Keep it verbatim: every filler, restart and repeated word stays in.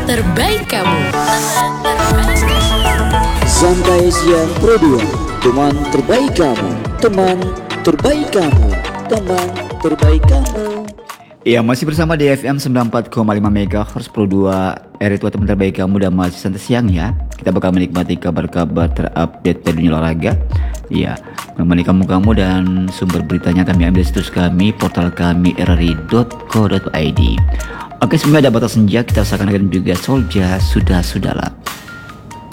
terbaik kamu. Santai Siang Pro dua, teman terbaik kamu, teman terbaik kamu, teman terbaik kamu. Ya, masih bersama di F M sembilan puluh empat koma lima megahertz Pro dua, R itu teman terbaik kamu, dan masih santai siang ya. Kita bakal menikmati kabar-kabar terupdate dari dunia olahraga. Ya, menemani kamu-kamu dan sumber beritanya kami ambil situs kami, portal kami r r i dot co dot i d. Oke, semuanya ada batas senja, kita usahakan juga Solja sudah-sudahlah.